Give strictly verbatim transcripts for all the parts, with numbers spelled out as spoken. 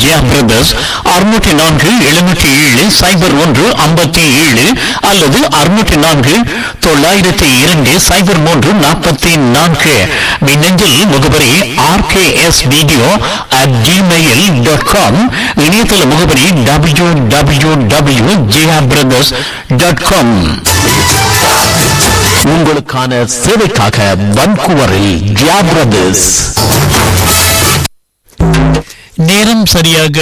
ஜியா brothers அறுநூற்றி நான்கு எழுநூற்றி ஏழு சைபர் ஒன்று ஐம்பத்தி ஏழு அல்லது அறுநூற்றி நான்கு தொள்ளாயிரத்தி இரண்டு சைபர் மூன்று நாற்பத்தி நான்கு. மின்னஞ்சல் முகவரி RKS video at Gmail dot com. இணையதள முகவரி டபிள்யூ டபிள்யூ டபிள்யூ ஜியா பிரதர்ஸ் டாட் காம். உங்களுக்கான சேவைக்காக வன்கூவரில் ஜியா பிரதர்ஸ். நேரம் சரியாக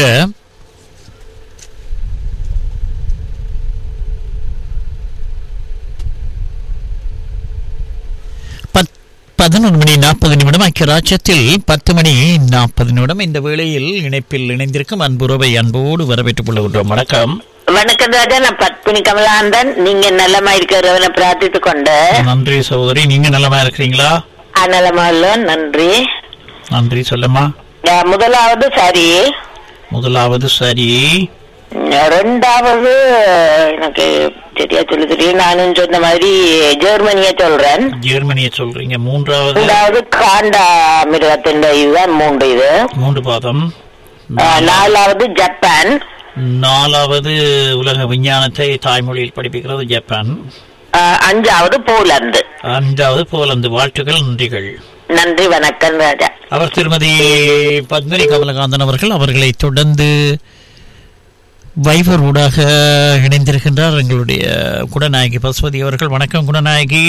பதினொன்று மணி நாற்பது நிமிடம். ஐக்கியராட்சத்தில் பத்து மணி நாற்பது நிமிடம். இந்த வேளையில் இணைப்பில் இணைந்திருக்கும் அன்புறவை அன்போடு வரவேற்றுக் கொள்கின்றோம். வணக்கம். வணக்கம் ராஜா, நான் பத்மினி கமலாந்தன். நீங்க நல்லமா இருக்கிறவனை பிரார்த்தித்துக் கொண்டு. நன்றி சகோதரி, நீங்க நல்லமா இருக்கிறீங்களா? நலமா இல்ல, நன்றி. நன்றி. சொல்லமா. முதலாவது சரி. முதலாவது சரி. ரெண்டாவது எனக்கு சரியா சொல்லு தெரியும், நானும் சொன்ன மாதிரி ஜெர்மனிய சொல்றேன். ஜெர்மனிய சொல்றீங்க. மூன்றாவது மூன்றாவது காண்டா மிருகத்தின் இதுதான் மூன்று, இது மூன்று பாதம். நாலாவது ஜப்பான். நாலாவது உலக விஞ்ஞானத்தை தாய்மொழியில் படிப்பிக்கிறது ஜப்பான். அஞ்சாவது போலந்து. அஞ்சாவது போலந்து. வாழ்த்துக்கள், நன்றிகள். நன்றி, வணக்கம் ராஜா. அவர் திருமதி பத்மினி கமலகாந்தன் அவர்கள். அவர்களை தொடர்ந்து வைபர் ஊடாக இணைந்திருக்கின்றார் எங்களுடைய குணநாயகி பசுபதி அவர்கள். வணக்கம் குணநாயகி.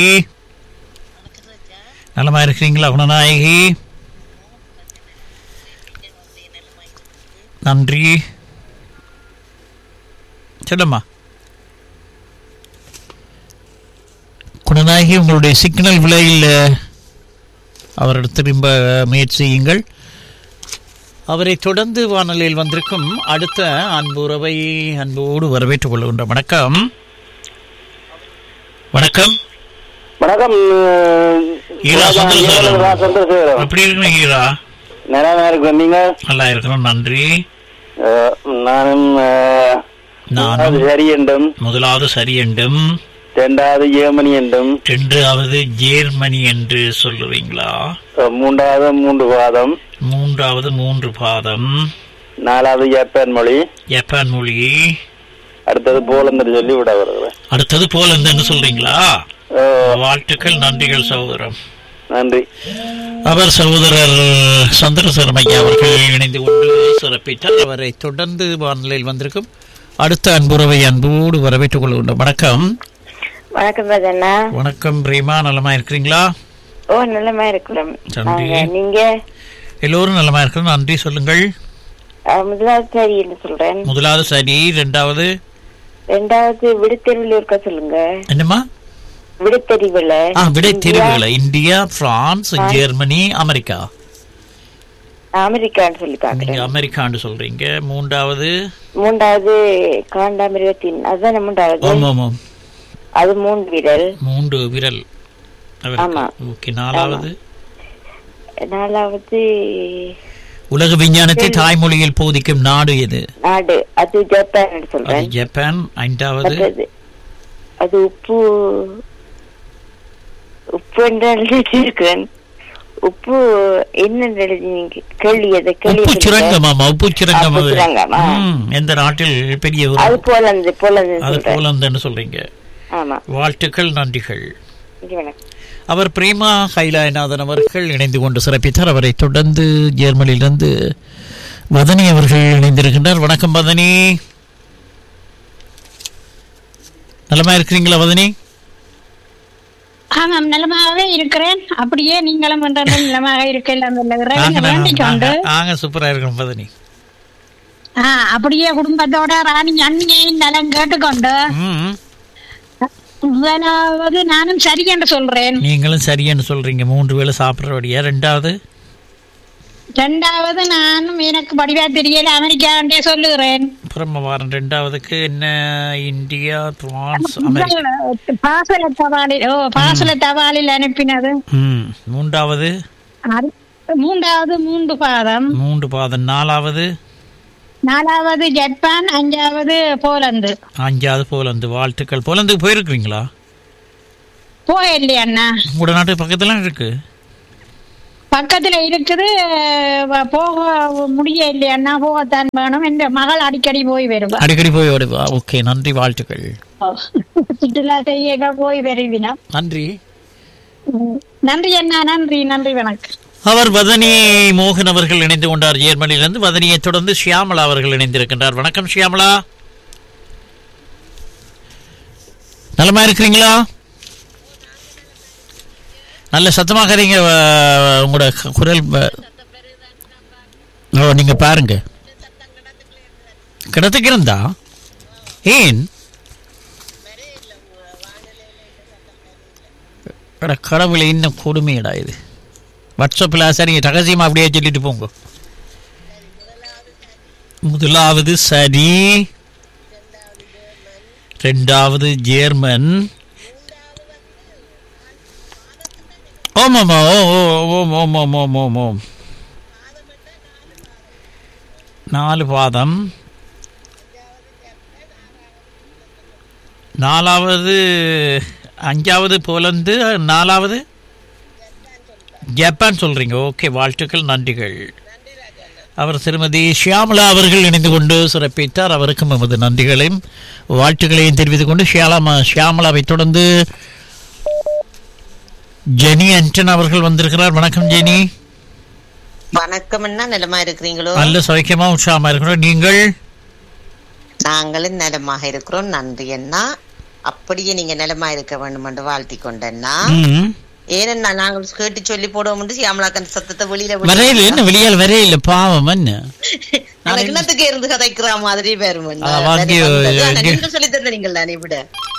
நலமா இருக்கிறீங்களா குணநாயகி? நன்றி. சொல்லம்மா. குணநாயகி, உங்களுடைய சிக்னல் விலையில் அவரிடம் திரும்ப முயற்சி செய்யுங்கள். அவரை தொடர்ந்து வானொலியில் வந்திருக்கும் அடுத்த அன்புறவை அன்போடு வரவேற்றுக் கொள்கின்றோம். வணக்கம். வணக்கம். வணக்கம். ஈரா சந்திரசேகரன். எப்படி இருக்கணும் ஈரா? நல்லா இருக்கிறேன். நீங்க? நல்லா இருக்கிறோம், நன்றி. நானும் நானும் சரி என்றும். முதலாவது சரி என்றும், இரண்டாவது ஜெர்மனி என்றும். இரண்டாவது ஜெர்மனி என்று சொல்லுவீங்களா? மூன்றாவது மூன்று பாதம். மூன்றாவது மூன்று பாதம். நாலாவது ஜப்பான் மொழி. ஜப்பான் மொழி. அடுத்தது போலந்து சொல்லி விட வருகிறேன். அடுத்தது போலந்து சொல்றீங்களா? வாழ்த்துக்கள், நன்றிகள் சகோதரன். நன்றி. அவர் சகோதரர் சந்திரசேகரன் ஐயா அவர்கள் இணைந்து கொண்டு சிறப்பித்தார். அவரை தொடர்ந்து வானிலையில் வந்திருக்கும் அடுத்த அன்புறவை அன்போடு வரவேற்றுக் கொள்கின்றோம். வணக்கம். வணக்கம் ராஜண்ணா. வணக்கம் பிரேமா, நலமா இருக்கிறீங்களா? ஓ, நலமா இருக்கிறோம். நீங்க? எல்லோரும் நலமா இருக்கிறோம், நன்றி. சொல்லுங்கள். முதலாவது சரி என்று சொல்றேன். முதலாவது சரி. ரெண்டாவது ரெண்டாவது விடுத்தெரிவில் இருக்க சொல்லுங்க. என்னமா? விடுத்தெரிவில். விடுத்தெரிவில். India, France, Germany, America. அமெரிக்கான்னு சொல்லி பாக்குறேன். அமெரிக்கான்னு சொல்றீங்க. மூன்றாவது மூன்றாவது காண்டாமிருகத்தின், அதுதான் மூன்றாவது. ஆமாம், அது மூன்று விரல். மூன்று விரல். ஆமா. ஓகே. நாலாவது நாலாவது உலக விஞ்ஞானத்தை தாய்மொழியில் போதிக்கும் நாடு எது? நாடு அது ஜப்பான் சொல்றேன். ஜப்பான். ஐந்தாவது அது உப்பு. உப்பு என்று எழுதியிருக்கிறேன். உப்பு என்ன எழுதினீங்க? கேள்வி எது? கேள்வி உப்பு சுரங்கமாமா. உப்பு சுரங்கம் எந்த நாட்டில் பெரிய? அது போலந்து. போலந்து. அது போலந்துன்னு சொல்றீங்க. ஆமா. வாழ்த்துக்கள், நன்றிகள். அவர் பிரேமா கைலாயநாதன் அவர்கள் இணைந்து கொண்டு சிறப்பித்தார். அவரை தொடர்ந்து ஜெர்மனியிலிருந்து வதனி அவர்கள் இணைந்திருக்கின்றார். வணக்கம் வதனி. நலமா இருக்கிறீங்களா வதனி? ஆமாம், நலமாகவே இருக்கிறேன். அப்படியே நீங்களும் நலமாக இருக்கலாம். சூப்பரா இருக்கணும் வதனி. ஆஹ் அப்படியே குடும்பத்தோட ராணி அண்ணியையும் நலம் கேட்டுக்கொண்டு முதலாவது நானும் சரி என்று சொல்றேன். நீங்களும் சரி என்று சொல்றீங்க. மூன்று வேளை சாப்பிடுறபடியா? ரெண்டாவது ரெண்டாவது நானும் எனக்கு படிவா தெரியல, அமெரிக்கா சொல்லுகிறேன். பிரம்மவாரம். ரெண்டாவதுக்கு என்ன? India, France, பாசல தபாலில். ஓ, பாசல தபாலில் அனுப்பினது. மூன்றாவது மூன்றாவது மூன்று பாதம். மூன்று பாதம். நாலாவது நாலாவது ஜப்பான். அஞ்சாவது போலந்து. அஞ்சாவது போலந்து. வாழ்த்துக்கள். போலந்துக்கு போயிருக்கீங்களா? போயில்லையா அண்ணா? உங்களோட நாட்டு பக்கத்துல இருக்கு. பக்கத்துல இருக்குது. வ- போக முடிய இல்லையா, போகத்தான் வேணும். என் மகள் அடிக்கடி போய் வருவா. அடிக்கடி போய் வருவா. ஓகே, நன்றி, வாழ்த்துக்கள். சுற்றுலா செய்ய போய் வருவினா. நன்றி. ம். நன்றி அண்ணா, நன்றி நன்றி, வணக்கம். அவர் வதனி மோகன் அவர்கள் இணைந்து கொண்டார் ஜெர்மனியிலிருந்து. வதனியை தொடர்ந்து ஷியாமலா அவர்கள் இணைந்திருக்கின்றார். வணக்கம் ஷியாமலா, நலமா இருக்கிறீங்களா? நல்ல சத்தமாக இருங்க. உங்களோட குரல் ஓ நீங்க பாருங்க, கிடத்துக்கு இருந்தா ஏன் கடவுளை இன்னும் கொடுமையடா இது. வாட்ஸ்அப்பில் சரிங்க, ரகசியமா அப்படியே சொல்லிட்டு போங்க. முதலாவது சரி, ரெண்டாவது ஜெர்மன், ஓமாமா ஓ ஓம் ஓம் ஓம் ஓம் ஓம் ஓம் நாலு பாதம், நாலாவது அஞ்சாவது போலந்து, நாலாவது ஜப்பான் சொல்றீங்க. ஓகே, வாழ்த்துக்கள், நன்றிகள். அவர் திருமதி ஷியாமலா அவர்கள் இணைந்து கொண்டு சிறப்பித்தார். அவருக்கும் நமது நன்றிகளையும் வாழ்த்துக்களையும் தெரிவித்துக் கொண்டு ஷியாலா ஷியாமலாவை தொடர்ந்து ஜெனி அன்டன் அவர்கள் வந்திருக்கிறார். வணக்கம் ஜெனி. வணக்கம் அண்ணா, நலமா இருக்கிறீங்களோ? நல்ல சௌக்கியமா உற்சாகமா இருக்கிறோம். நீங்கள்? நாங்களும் நலமாக இருக்கிறோம், நன்றி அண்ணா. அப்படியே நீங்க நலமா இருக்க வேண்டும் என்று வாழ்த்தி கொண்டேன்னா. ஏனென்னா நாங்கள் கேட்டு சொல்லி போடுவோம் சியாமலாக்கன் சத்தத்தை வெளியில வரையில என்ன வெளியால் வரையில பாவம் என்ன கிணத்துக்கு இருந்து கதைக்கிற மாதிரி வரும். நீங்க சொல்லி தந்த நீங்கள் தானே விட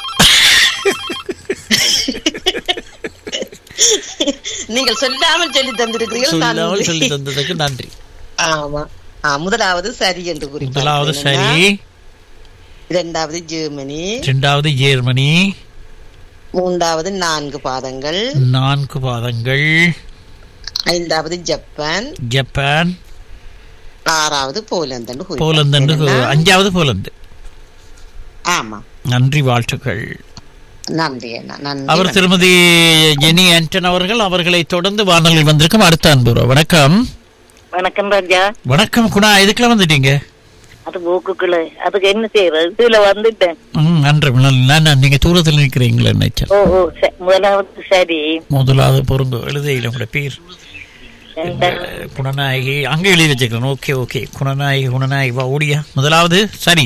நீங்கள் சொல்லாமல் சொல்லி தந்திருக்கிறீர்கள், சொல்லி தந்ததுக்கு நன்றி. ஆமா, முதலாவது சரி என்று முதலாவது சரி, இரண்டாவது ஜெர்மனி, இரண்டாவது ஜெர்மனி, மூன்றாவது நான்கு பாதங்கள், நான்கு பாதங்கள், ஐந்தாவது ஜப்பான், ஜப்பான், ஆறாவது போலந்து, போலந்து, அஞ்சாவது போலந்து. ஆமா, நன்றி, வாழ்த்துக்கள், நன்றி. அவர் திருமதி ஜெனி ஆண்டன் அவர்கள். அவர்களை தொடர்ந்து வானொலியில் வந்திருக்கும் அடுத்த அன்புறவு. வணக்கம். வணக்கம் ராஜா. வணக்கம் குணா, இதுக்குள்ள வந்துட்டீங்க? அது போக்குக்குள்ள அதுக்கு என்ன செய்யறது, இதுல வந்துட்டேன். நன்றி. நீங்க தூரத்தில் நிற்கிறீங்களா நினைச்சேன். ஓ ஓ முதலாவது சரி, முதலாவது பொருங்க எழுதையில உங்களோட பேர் குணநாயகி அங்க எழுதி வச்சுக்கிறேன். ஓகே ஓகே, குணநாயகி குணநாயகி வா ஓடியா. முதலாவது சரி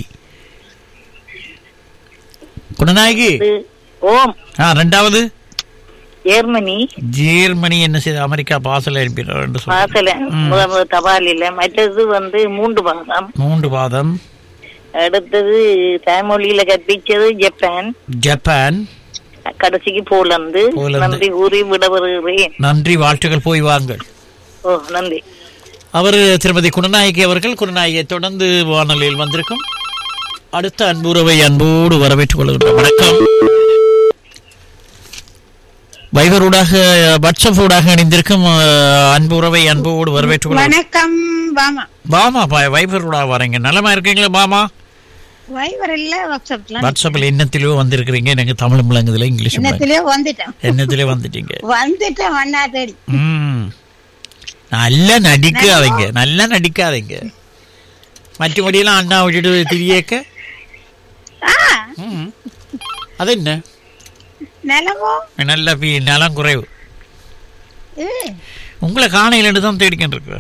குணநாயகி. ஓம். ஆ ரெண்டாவது ஜெர்மனி. ஜெர்மனி என்ன செய்த அமெரிக்கா பாசல பாசல தபாலில. மற்றது வந்து மூன்று பாதம். மூன்று பாதம். அடுத்தது தாய்மொழியில கற்பிச்சது ஜப்பான். ஜப்பான். கடைசிக்கு போலந்து. நன்றி கூறி விடவருகிறேன். நன்றி, வாழ்த்துக்கள், போய் வாங்கள். ஓ நன்றி. அவர் திருமதி குணநாயகி அவர்கள். குணநாயகியை தொடர்ந்து வானொலியில் வந்திருக்கும் அடுத்த அன்புறவை அன்போடு வரவேற்றுக் கொள்கின்றோம். வணக்கம். வைபரூடாக வாட்ஸ்அப் ஊடாக இணைந்திருக்கும் அன்புறவை அன்போடு வரவேற்றுக் கொள்கிறோம். வணக்கம் பாமா. பாமா வைபரூடாக வரீங்க, நலமா இருக்கீங்களா பாமா? வைபர் இல்ல, வாட்ஸ்அப்ல. வாட்ஸ்அப்ல என்னத்திலோ வந்திருக்கிறீங்க. எனக்கு தமிழ் முழங்குதுல இங்கிலீஷ் என்னத்திலோ வந்துட்டேன். என்னத்திலே வந்துட்டீங்க? வந்துட்டேன் வண்ணா தேடி. ம், நல்லா நடிக்காதீங்க, நல்லா நடிக்காதீங்க. மற்றபடியெல்லாம் அண்ணா விட்டுட்டு திரியேக்க. அது என்ன நிலமோ நல்ல நலம் குறைவு. உங்களை காணையில தான் தேடிக்கிட்டு இருக்கிற.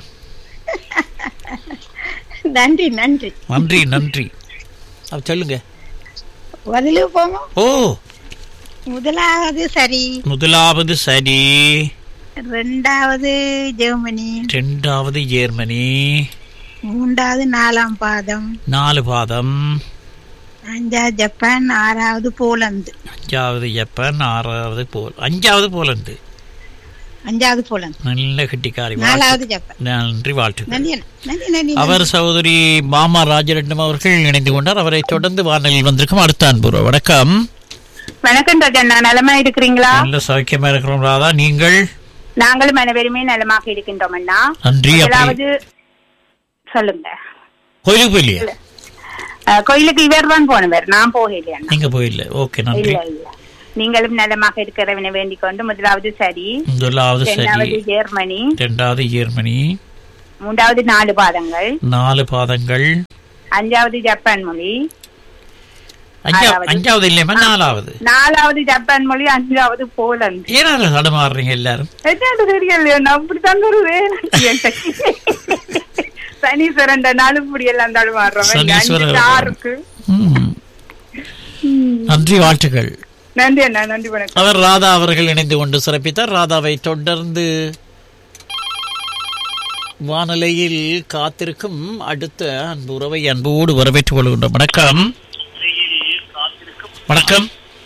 நன்றி நன்றி நன்றி நன்றி. அப்ப சொல்லுங்க. பதிலு போங்க. ஓ முதலாவது சரி, முதலாவது சரி, ரெண்டாவது ஜெர்மனி, ரெண்டாவது ஜெர்மனி, மூன்றாவது நாலாம் பாதம், நாலு பாதம், அஞ்சாவது ஜப்பான், ஆறாவது போலந்து, அஞ்சாவது ஜப்பான், ஆறாவது போல் அஞ்சாவது போலந்து, அஞ்சாவது போலந்து. நல்ல கட்டிக்காரி. நாலாவது ஜப்பான். நன்றி, வாழ்த்துக்கள். அவர் சகோதரி பாமா ராஜரட்னம் அவர்கள் இணைந்து கொண்டார். அவரை தொடர்ந்து வானொலியில் வந்திருக்கும் அடுத்த அன்புறவு. வணக்கம். வணக்கம் ராஜா, நலமா இருக்கிறீங்களா? நல்ல சௌக்கியமா இருக்கிறோம் ராதா, நீங்கள்? நாங்களும் அனைவருமே நலமாக இருக்கின்றோம் அண்ணா. நன்றி. அதாவது சொல்லுங்க. கோயிலுக்கு போயிலையா? கோயிலுக்கு இவர் தான் போனவர், நான் போகலையா. நீங்க போயில்ல? ஓகே, நன்றி. நீங்களும் நலமாக இருக்கிறவனை வேண்டிக் கொண்டு முதலாவது சரி, முதலாவது சரி, இரண்டாவது ஜெர்மனி, இரண்டாவது ஜெர்மனி, மூன்றாவது நாலு பாதங்கள், நாலு பாதங்கள், அஞ்சாவது ஜப்பான் மொழி, அஞ்சாவது இல்லையமா நாலாவது, நாலாவது ஜப்பான் மொழி, அஞ்சாவது போலந்து. ஏன்னா தடுமாறுறீங்க எல்லாரும்? தெரியல, அப்படித்தான் சனீஸ்வரன் நாலுபடி எல்லாம் தடுமாறுறவங்க. நன்றி, வாழ்த்துக்கள். நன்றி அண்ணா, நன்றி, வணக்கம். அவர் ராதா அவர்கள் இணைந்து கொண்டு சிறப்பித்தார். ராதாவை தொடர்ந்து வானலையில் காத்திருக்கும் அடுத்த அன்பு உறவை அன்போடு வரவேற்றுக் கொள்கின்றோம். வணக்கம். வணக்கம்.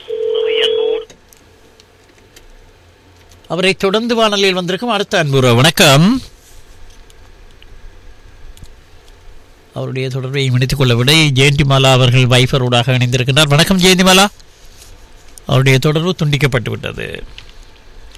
அவரை தொடர்ந்து வானொலியில் வந்திருக்கும் அடுத்த அன்பு உறவு. வணக்கம். அவருடைய தொடர்பை இணைத்துக் கொள்ள விட ஜெயந்திமாலா அவர்கள் வைஃபரோடாக இணைந்திருக்கின்றார். வணக்கம் ஜெயந்திமாலா. அவருடைய தொடர்பு துண்டிக்கப்பட்டு விட்டது.